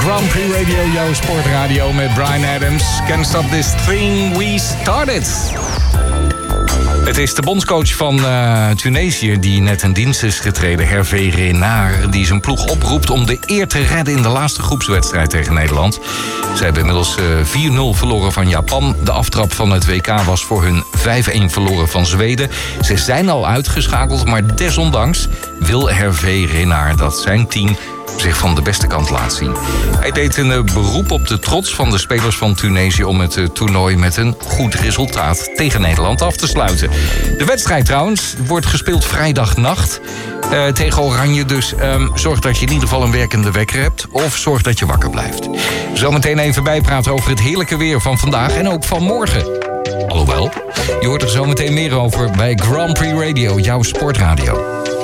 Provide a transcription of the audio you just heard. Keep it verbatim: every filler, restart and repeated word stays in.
Grand Prix Radio, jouw sportradio met Bryan Adams. Can't stop this thing we started. Het is de bondscoach van uh, Tunesië die net in dienst is getreden, Hervé Renard, die zijn ploeg oproept om de eer te redden in de laatste groepswedstrijd tegen Nederland. Ze hebben inmiddels uh, vier nul verloren van Japan. De aftrap van het W K was voor hun vijf-een verloren van Zweden. Ze zijn al uitgeschakeld, maar desondanks wil Hervé Renard dat zijn team zich van de beste kant laat zien. Hij deed een beroep op de trots van de spelers van Tunesië om het toernooi met een goed resultaat tegen Nederland af te sluiten. De wedstrijd trouwens wordt gespeeld vrijdagnacht uh, tegen Oranje. Dus um, zorg dat je in ieder geval een werkende wekker hebt of zorg dat je wakker blijft. Zometeen even bijpraten over het heerlijke weer van vandaag en ook van morgen. Alhoewel, je hoort er zometeen meer over bij Grand Prix Radio, jouw sportradio.